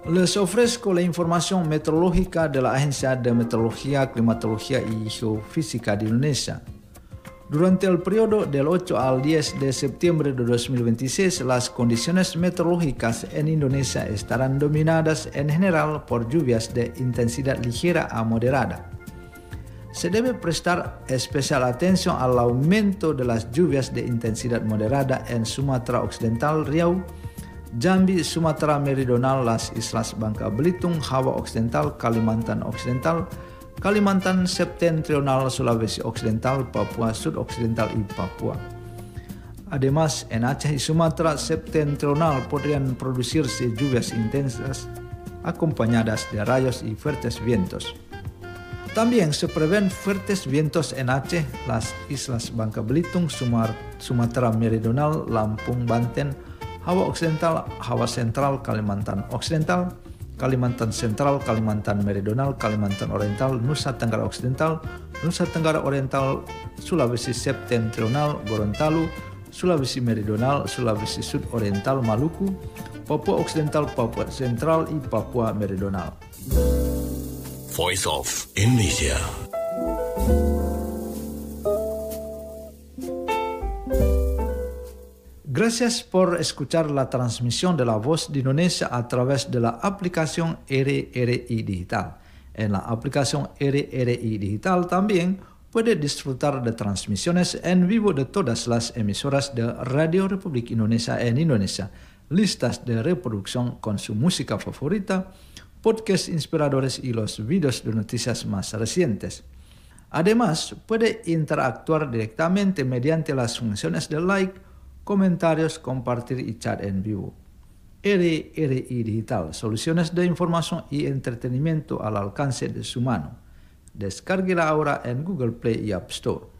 Les ofrezco la información meteorológica de la Agencia de Meteorología, Climatología y Geofísica de Indonesia. Durante el periodo del 8 al 10 de septiembre de 2026, las condiciones meteorológicas en Indonesia estarán dominadas en general por lluvias de intensidad ligera a moderada. Se debe prestar especial atención al aumento de las lluvias de intensidad moderada en Sumatera Occidental, Riau, Jambi, Sumatera Meridional, las Islas Bangka Belitung, Java Occidental, Kalimantan Occidental, Kalimantan Septentrional, Sulawesi Occidental, Papua Sudoccidental y Papua. Además, en Aceh y Sumatra Septentrional podrían producirse lluvias intensas acompañadas de rayos y fuertes vientos. También se prevén fuertes vientos en Aceh, las Islas Bangka Belitung, Sumatera Meridional, Lampung, Banten, Java Occidental, Java Central, Kalimantan Occidental, Kalimantan Central, Kalimantan Meridional, Kalimantan Oriental, Nusa Tenggara Occidental, Nusa Tenggara Oriental, Sulawesi Septentrional, Gorontalo, Sulawesi Meridional, Sulawesi Sud Oriental, Maluku, Papua Occidental, Papua Central y Papua Meridional. Voice of Indonesia. Gracias por escuchar la transmisión de la Voz de Indonesia a través de la aplicación RRI Digital. En la aplicación RRI Digital también puede disfrutar de transmisiones en vivo de todas las emisoras de Radio Republik Indonesia en Indonesia, listas de reproducción con su música favorita, podcasts inspiradores y los videos de noticias más recientes. Además, puede interactuar directamente mediante las funciones de like, comentarios, compartir y chat en vivo. RRI Digital, soluciones de información y entretenimiento al alcance de su mano. Descárguela ahora en Google Play y App Store.